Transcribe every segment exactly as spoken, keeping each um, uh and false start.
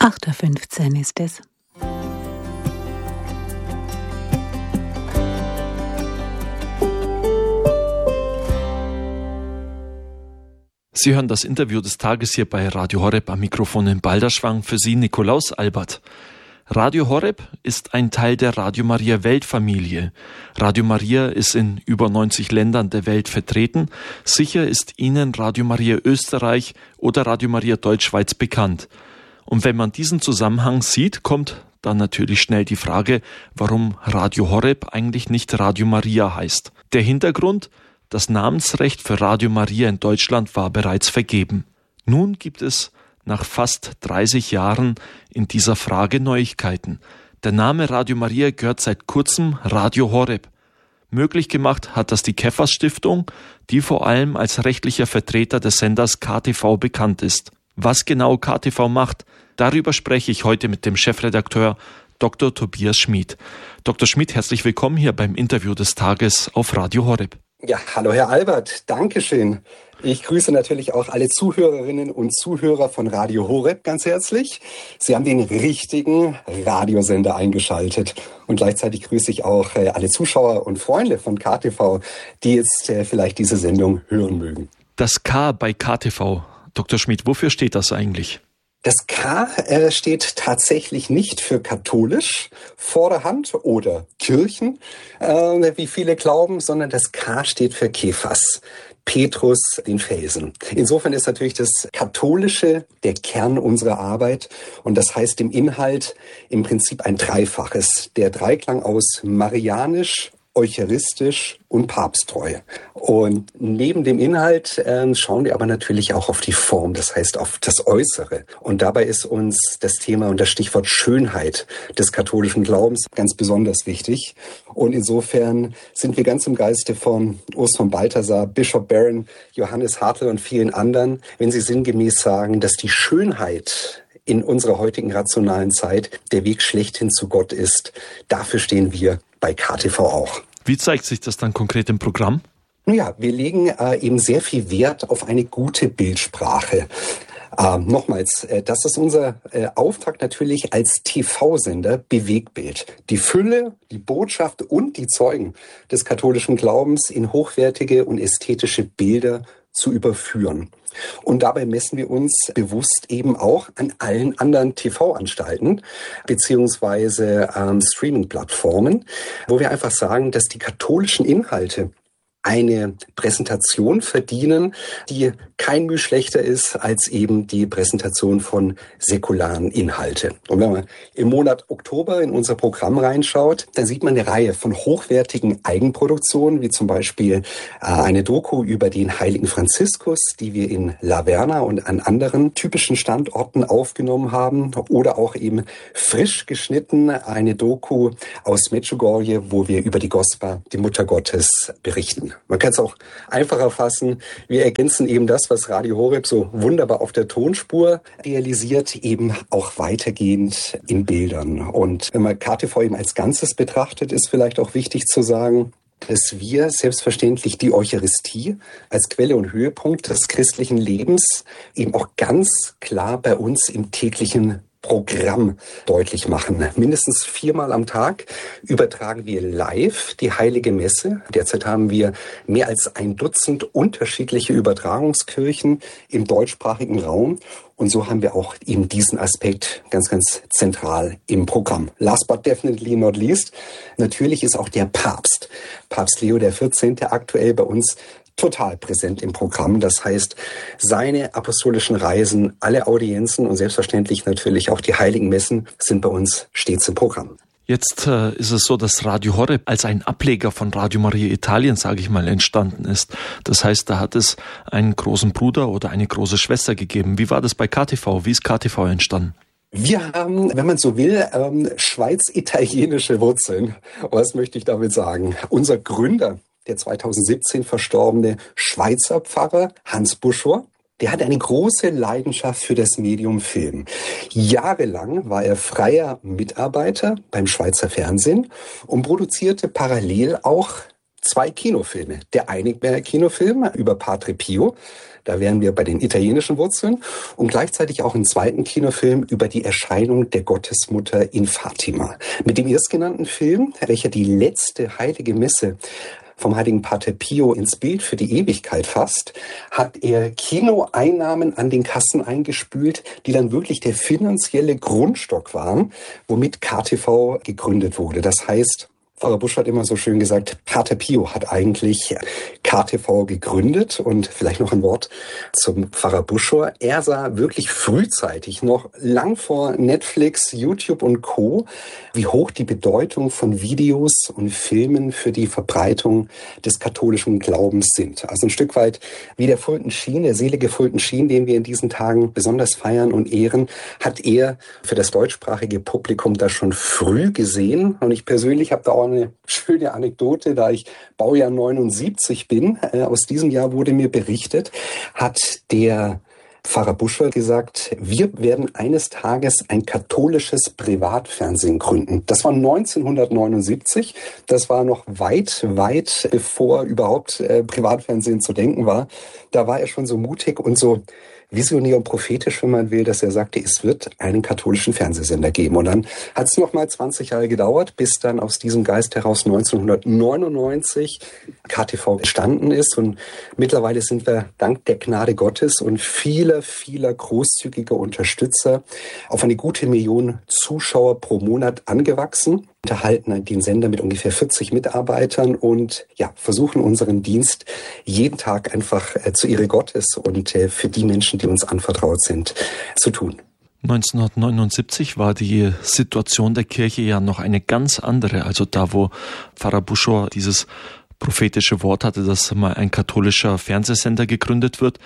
acht Uhr fünfzehn ist es. Sie hören das Interview des Tages hier bei Radio Horeb, am Mikrofon in Balderschwang. Für Sie Nikolaus Albert. Radio Horeb ist ein Teil der Radio Maria Weltfamilie. Radio Maria ist in über neunzig Ländern der Welt vertreten. Sicher ist Ihnen Radio Maria Österreich oder Radio Maria Deutschschweiz bekannt. Und wenn man diesen Zusammenhang sieht, kommt dann natürlich schnell die Frage, warum Radio Horeb eigentlich nicht Radio Maria heißt. Der Hintergrund: Das Namensrecht für Radio Maria in Deutschland war bereits vergeben. Nun gibt es nach fast dreißig Jahren in dieser Frage Neuigkeiten. Der Name Radio Maria gehört seit kurzem Radio Horeb. Möglich gemacht hat das die Kephas Stiftung, die vor allem als rechtlicher Vertreter des Senders K T V bekannt ist. Was genau K T V macht, darüber spreche ich heute mit dem Chefredakteur Doktor Tobias Schmid. Doktor Schmid, herzlich willkommen hier beim Interview des Tages auf Radio Horeb. Ja, hallo Herr Albert, Dankeschön. Ich grüße natürlich auch alle Zuhörerinnen und Zuhörer von Radio Horeb ganz herzlich. Sie haben den richtigen Radiosender eingeschaltet. Und gleichzeitig grüße ich auch alle Zuschauer und Freunde von K T V, die jetzt vielleicht diese Sendung hören mögen. Das K bei K T V, Doktor Schmid, wofür steht das eigentlich? Das K äh, steht tatsächlich nicht für katholisch, Vorderhand oder Kirchen, äh, wie viele glauben, sondern das K steht für Kephas, Petrus, den Felsen. Insofern ist natürlich das Katholische der Kern unserer Arbeit und das heißt im Inhalt im Prinzip ein Dreifaches. Der Dreiklang aus marianisch, eucharistisch und papsttreu. Und neben dem Inhalt äh, schauen wir aber natürlich auch auf die Form, das heißt auf das Äußere. Und dabei ist uns das Thema und das Stichwort Schönheit des katholischen Glaubens ganz besonders wichtig. Und insofern sind wir ganz im Geiste von Urs von Balthasar, Bischof Barron, Johannes Hartl und vielen anderen, wenn sie sinngemäß sagen, dass die Schönheit in unserer heutigen rationalen Zeit der Weg schlechthin zu Gott ist. Dafür stehen wir bei K T V auch. Wie zeigt sich das dann konkret im Programm? Ja, wir legen äh, eben sehr viel Wert auf eine gute Bildsprache. Äh, nochmals, äh, das ist unser äh, Auftrag natürlich als T V-Sender, Bewegtbild. Die Fülle, die Botschaft und die Zeugen des katholischen Glaubens in hochwertige und ästhetische Bilder zu überführen. Und dabei messen wir uns bewusst eben auch an allen anderen T V-Anstalten beziehungsweise ähm, Streaming-Plattformen, wo wir einfach sagen, dass die katholischen Inhalte eine Präsentation verdienen, die kein Mühe schlechter ist als eben die Präsentation von säkularen Inhalte. Und wenn man im Monat Oktober in unser Programm reinschaut, dann sieht man eine Reihe von hochwertigen Eigenproduktionen, wie zum Beispiel äh, eine Doku über den heiligen Franziskus, die wir in La Verna und an anderen typischen Standorten aufgenommen haben, oder auch eben frisch geschnitten eine Doku aus Medjugorje, wo wir über die Gospa, die Mutter Gottes, berichten. Man kann es auch einfacher fassen. Wir ergänzen eben das, was Radio Horeb so wunderbar auf der Tonspur realisiert, eben auch weitergehend in Bildern. Und wenn man K T V eben als Ganzes betrachtet, ist vielleicht auch wichtig zu sagen, dass wir selbstverständlich die Eucharistie als Quelle und Höhepunkt des christlichen Lebens eben auch ganz klar bei uns im täglichen Programm deutlich machen. Mindestens viermal am Tag übertragen wir live die Heilige Messe. Derzeit haben wir mehr als ein Dutzend unterschiedliche Übertragungskirchen im deutschsprachigen Raum. Und so haben wir auch eben diesen Aspekt ganz, ganz zentral im Programm. Last but definitely not least, natürlich ist auch der Papst, Papst Leo der vierzehnte, aktuell bei uns total präsent im Programm. Das heißt, seine apostolischen Reisen, alle Audienzen und selbstverständlich natürlich auch die heiligen Messen sind bei uns stets im Programm. Jetzt äh, ist es so, dass Radio Horeb als ein Ableger von Radio Maria Italien, sage ich mal, entstanden ist. Das heißt, da hat es einen großen Bruder oder eine große Schwester gegeben. Wie war das bei K T V? Wie ist K T V entstanden? Wir haben, wenn man so will, ähm, schweiz-italienische Wurzeln. Was möchte ich damit sagen? Unser Gründer, der zweitausendsiebzehn verstorbene Schweizer Pfarrer Hans Buschor, der hat eine große Leidenschaft für das Medium Film. Jahrelang war er freier Mitarbeiter beim Schweizer Fernsehen und produzierte parallel auch zwei Kinofilme. Der Einigmer-Kinofilm über Padre Pio. Da wären wir bei den italienischen Wurzeln. Und gleichzeitig auch einen zweiten Kinofilm über die Erscheinung der Gottesmutter in Fatima. Mit dem erstgenannten Film, welcher die letzte heilige Messe vom heiligen Pater Pio ins Bild für die Ewigkeit fasst, hat er Kinoeinnahmen an den Kassen eingespült, die dann wirklich der finanzielle Grundstock waren, womit K T V gegründet wurde. Das heißt, Pfarrer Busch hat immer so schön gesagt, Pater Pio hat eigentlich K T V gegründet. Und vielleicht noch ein Wort zum Pfarrer Buschor. Er sah wirklich frühzeitig, noch lang vor Netflix, YouTube und Co., wie hoch die Bedeutung von Videos und Filmen für die Verbreitung des katholischen Glaubens sind. Also ein Stück weit wie der Fulton Sheen, der selige Fulton Sheen, den wir in diesen Tagen besonders feiern und ehren, hat er für das deutschsprachige Publikum da schon früh gesehen. Und ich persönlich habe da auch eine schöne Anekdote, da ich Baujahr neunundsiebzig bin. Äh, aus diesem Jahr wurde mir berichtet, hat der Pfarrer Buschor gesagt, wir werden eines Tages ein katholisches Privatfernsehen gründen. Das war neunzehnhundertneunundsiebzig. Das war noch weit, weit bevor überhaupt äh, Privatfernsehen zu denken war. Da war er schon so mutig und so visionär und prophetisch, wenn man will, dass er sagte, es wird einen katholischen Fernsehsender geben. Und dann hat es noch mal zwanzig Jahre gedauert, bis dann aus diesem Geist heraus neunzehnhundertneunundneunzig K T V entstanden ist. Und mittlerweile sind wir dank der Gnade Gottes und vieler, vieler großzügiger Unterstützer auf eine gute Million Zuschauer pro Monat angewachsen, unterhalten den Sender mit ungefähr vierzig Mitarbeitern und ja, versuchen unseren Dienst jeden Tag einfach äh, zu Ehre Gottes und äh, für die Menschen, die uns anvertraut sind, zu tun. neunzehnhundertneunundsiebzig war die Situation der Kirche ja noch eine ganz andere. Also da, wo Pfarrer Buschor dieses prophetische Wort hatte, dass mal ein katholischer Fernsehsender gegründet wird.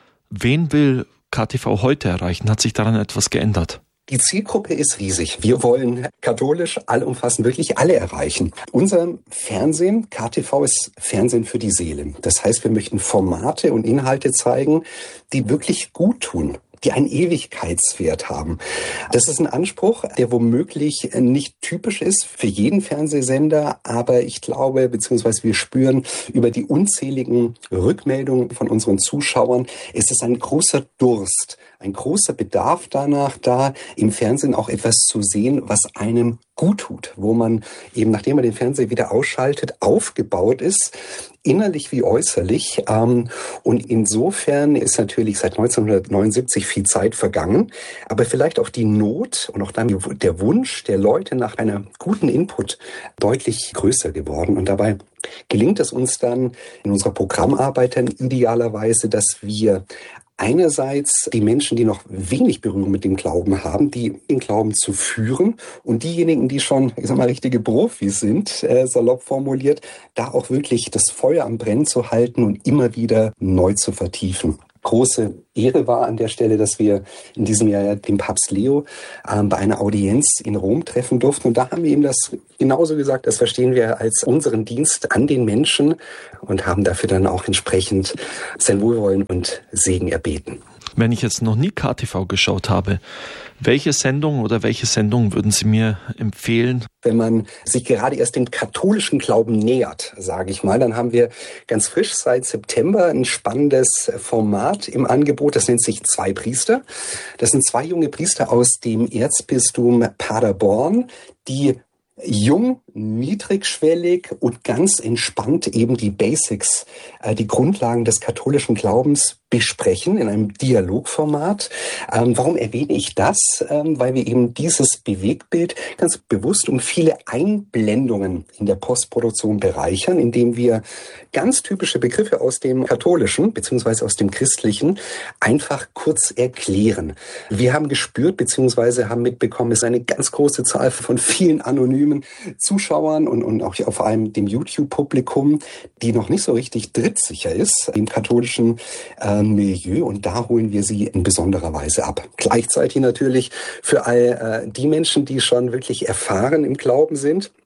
Wen will K T V heute erreichen? Hat sich daran etwas geändert? Die Zielgruppe ist riesig. Wir wollen katholisch allumfassend wirklich alle erreichen. Unser Fernsehen, K T V, ist Fernsehen für die Seele. Das heißt, wir möchten Formate und Inhalte zeigen, die wirklich gut tun, die einen Ewigkeitswert haben. Das ist ein Anspruch, der womöglich nicht typisch ist für jeden Fernsehsender, aber ich glaube, beziehungsweise wir spüren über die unzähligen Rückmeldungen von unseren Zuschauern, ist es ein großer Durst, ein großer Bedarf danach da, im Fernsehen auch etwas zu sehen, was einem gut tut, wo man eben, nachdem man den Fernseher wieder ausschaltet, aufgebaut ist, innerlich wie äußerlich. Und insofern ist natürlich seit neunzehnhundertneunundsiebzig viel Zeit vergangen, aber vielleicht auch die Not und auch dann der Wunsch der Leute nach einer guten Input deutlich größer geworden. Und dabei gelingt es uns dann in unserer Programmarbeit dann idealerweise, dass wir einerseits die Menschen, die noch wenig Berührung mit dem Glauben haben, die den Glauben zu führen und diejenigen, die schon, ich sag mal, richtige Profis sind, äh, salopp formuliert, da auch wirklich das Feuer am Brennen zu halten und immer wieder neu zu vertiefen. Große Ehre war an der Stelle, dass wir in diesem Jahr den Papst Leo äh, bei einer Audienz in Rom treffen durften. Und da haben wir ihm das genauso gesagt, das verstehen wir als unseren Dienst an den Menschen und haben dafür dann auch entsprechend sein Wohlwollen und Segen erbeten. Wenn ich jetzt noch nie K T V geschaut habe, welche Sendung oder welche Sendung würden Sie mir empfehlen? Wenn man sich gerade erst dem katholischen Glauben nähert, sage ich mal, dann haben wir ganz frisch seit September ein spannendes Format im Angebot. Das nennt sich Zwei Priester. Das sind zwei junge Priester aus dem Erzbistum Paderborn, die jung, niedrigschwellig und ganz entspannt eben die Basics, äh, die Grundlagen des katholischen Glaubens besprechen in einem Dialogformat. Ähm, warum erwähne ich das? Ähm, weil wir eben dieses Bewegtbild ganz bewusst um viele Einblendungen in der Postproduktion bereichern, indem wir ganz typische Begriffe aus dem Katholischen bzw. aus dem Christlichen einfach kurz erklären. Wir haben gespürt bzw. haben mitbekommen, es ist eine ganz große Zahl von vielen anonymen Zuschauern und, und auch vor allem dem YouTube-Publikum, die noch nicht so richtig drittsicher ist im katholischen äh, Milieu, und da holen wir sie in besonderer Weise ab. Gleichzeitig natürlich für all äh, die Menschen, die schon wirklich erfahren im Glauben sind,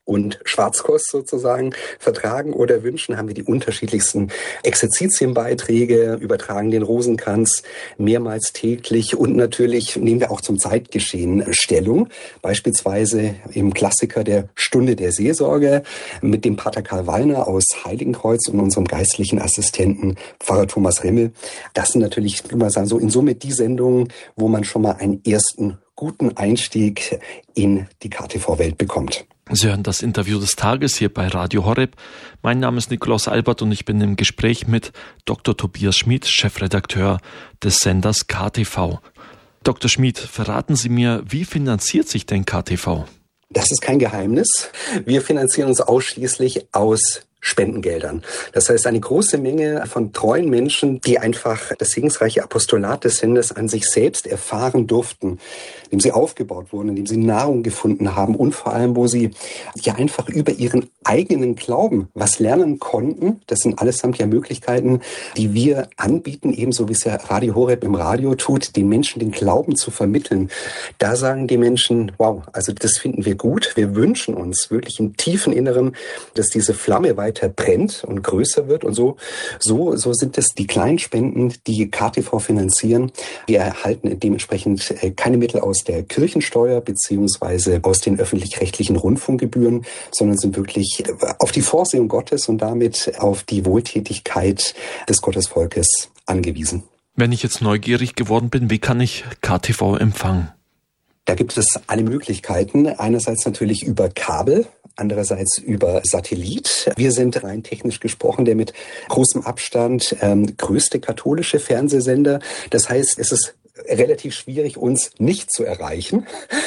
und Schwarzkost sozusagen vertragen oder wünschen, haben wir die unterschiedlichsten Exerzitienbeiträge, übertragen den Rosenkranz mehrmals täglich und natürlich nehmen wir auch zum Zeitgeschehen Stellung, beispielsweise im Klassiker der Stunde der Seelsorge mit dem Pater Karl Wallner aus Heiligenkreuz und unserem geistlichen Assistenten Pfarrer Thomas Rimmel. Das sind natürlich, ich würde mal sagen, so in Summe die Sendungen, wo man schon mal einen ersten guten Einstieg in die K T V-Welt bekommt. Sie hören das Interview des Tages hier bei Radio Horeb. Mein Name ist Nikolaus Albert und ich bin im Gespräch mit Doktor Tobias Schmid, Chefredakteur des Senders K T V. Doktor Schmid, verraten Sie mir, wie finanziert sich denn K T V? Das ist kein Geheimnis. Wir finanzieren uns ausschließlich aus Spendengeldern. Das heißt, eine große Menge von treuen Menschen, die einfach das segensreiche Apostolat des Senders an sich selbst erfahren durften, indem sie aufgebaut wurden, indem sie Nahrung gefunden haben und vor allem, wo sie ja einfach über ihren eigenen Glauben was lernen konnten. Das sind allesamt ja Möglichkeiten, die wir anbieten, ebenso wie es ja Radio Horeb im Radio tut, den Menschen den Glauben zu vermitteln. Da sagen die Menschen, wow, also das finden wir gut. Wir wünschen uns wirklich im tiefen Inneren, dass diese Flamme weiter brennt und größer wird und so, so, so sind es die kleinen Spenden, die K T V finanzieren. Wir erhalten dementsprechend keine Mittel aus der Kirchensteuer beziehungsweise aus den öffentlich-rechtlichen Rundfunkgebühren, sondern sind wirklich auf die Vorsehung Gottes und damit auf die Wohltätigkeit des Gottesvolkes angewiesen. Wenn ich jetzt neugierig geworden bin, wie kann ich K T V empfangen? Da gibt es alle Möglichkeiten. Einerseits natürlich über Kabel, andererseits über Satellit. Wir sind rein technisch gesprochen der mit großem Abstand ähm, größte katholische Fernsehsender. Das heißt, es ist relativ schwierig, uns nicht zu erreichen,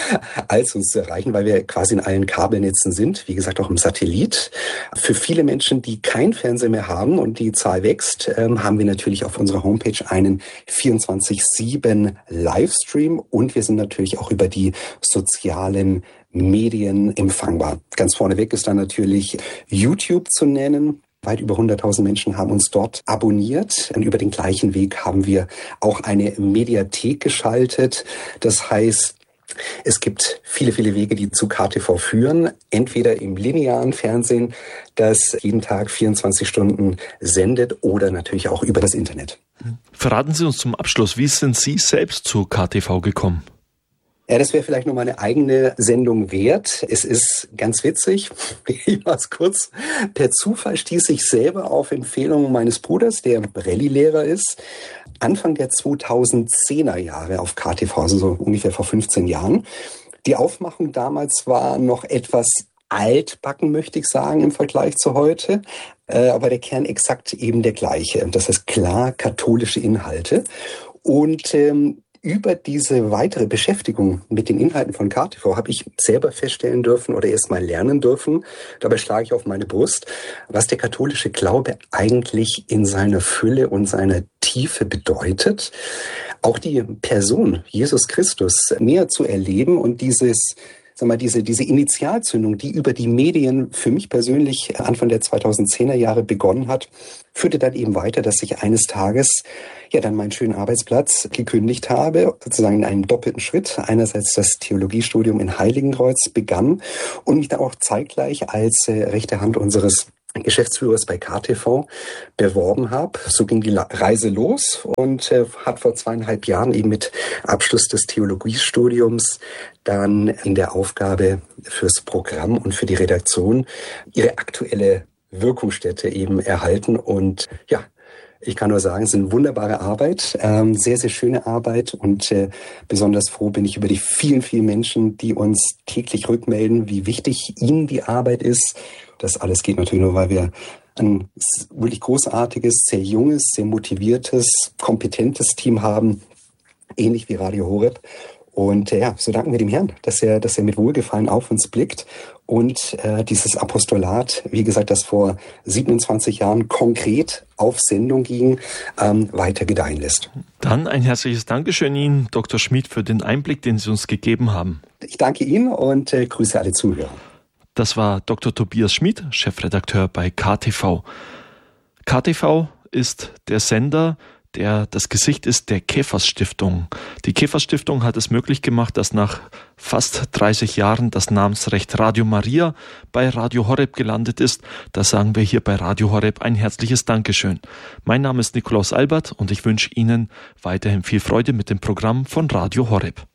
als uns zu erreichen, weil wir quasi in allen Kabelnetzen sind, wie gesagt auch im Satellit. Für viele Menschen, die kein Fernseher mehr haben und die Zahl wächst, ähm, haben wir natürlich auf unserer Homepage einen vierundzwanzig sieben Livestream und wir sind natürlich auch über die sozialen Medien empfangbar. Ganz vorneweg ist dann natürlich YouTube zu nennen. Weit über hunderttausend Menschen haben uns dort abonniert. Und über den gleichen Weg haben wir auch eine Mediathek geschaltet. Das heißt, es gibt viele, viele Wege, die zu K T V führen. Entweder im linearen Fernsehen, das jeden Tag vierundzwanzig Stunden sendet, oder natürlich auch über das Internet. Verraten Sie uns zum Abschluss, wie sind Sie selbst zu K T V gekommen? Ja, das wäre vielleicht noch mal eine eigene Sendung wert. Es ist ganz witzig. Ich mach's kurz. Per Zufall stieß ich selber auf Empfehlung meines Bruders, der Rallye-Lehrer ist, Anfang der zweitausendzehner Jahre auf K T V, also so ungefähr vor fünfzehn Jahren. Die Aufmachung damals war noch etwas altbacken, möchte ich sagen, im Vergleich zu heute. Aber der Kern exakt eben der gleiche. Das heißt klar katholische Inhalte. Und ähm, über diese weitere Beschäftigung mit den Inhalten von K T V habe ich selber feststellen dürfen oder erst mal lernen dürfen, dabei schlage ich auf meine Brust, was der katholische Glaube eigentlich in seiner Fülle und seiner Tiefe bedeutet. Auch die Person Jesus Christus näher zu erleben und dieses Sag mal, diese, diese Initialzündung, die über die Medien für mich persönlich Anfang der zweitausendzehner Jahre begonnen hat, führte dann eben weiter, dass ich eines Tages ja dann meinen schönen Arbeitsplatz gekündigt habe, sozusagen in einem doppelten Schritt. Einerseits das Theologiestudium in Heiligenkreuz begann und mich dann auch zeitgleich als äh, rechte Hand unseres Geschäftsführers bei K T V beworben habe. So ging die Reise los und äh, hat vor zweieinhalb Jahren eben mit Abschluss des Theologiestudiums dann in der Aufgabe fürs Programm und für die Redaktion ihre aktuelle Wirkungsstätte eben erhalten. Und ja, ich kann nur sagen, es ist eine wunderbare Arbeit, ähm, sehr, sehr schöne Arbeit und äh, besonders froh bin ich über die vielen, vielen Menschen, die uns täglich rückmelden, wie wichtig ihnen die Arbeit ist. Das alles geht natürlich nur, weil wir ein wirklich großartiges, sehr junges, sehr motiviertes, kompetentes Team haben, ähnlich wie Radio Horeb. Und äh, ja, so danken wir dem Herrn, dass er, dass er mit Wohlgefallen auf uns blickt und äh, dieses Apostolat, wie gesagt, das vor siebenundzwanzig Jahren konkret auf Sendung ging, ähm, weiter gedeihen lässt. Dann ein herzliches Dankeschön Ihnen, Doktor Schmid, für den Einblick, den Sie uns gegeben haben. Ich danke Ihnen und äh, grüße alle Zuhörer. Das war Doktor Tobias Schmid, Chefredakteur bei K T V. K T V ist der Sender, der das Gesicht ist der Käfers Stiftung. Die Käfers Stiftung hat es möglich gemacht, dass nach fast dreißig Jahren das Namensrecht Radio Maria bei Radio Horeb gelandet ist. Da sagen wir hier bei Radio Horeb ein herzliches Dankeschön. Mein Name ist Nikolaus Albert und ich wünsche Ihnen weiterhin viel Freude mit dem Programm von Radio Horeb.